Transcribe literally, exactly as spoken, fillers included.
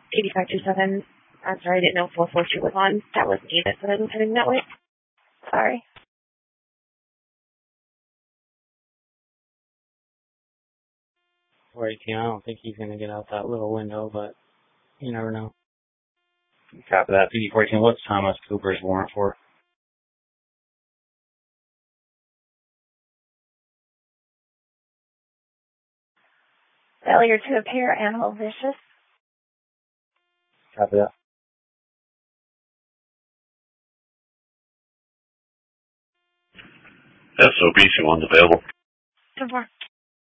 eighty-five two seven. I'm sorry, I didn't know four four two was on. That was me that said I was heading that way. Sorry. four eighteen, I don't think he's going to get out that little window, but you never know. Copy that. P D four eighteen, what's Thomas Cooper's warrant for? Failure to appear animal vicious. Copy that. S O B C one's available. ten four.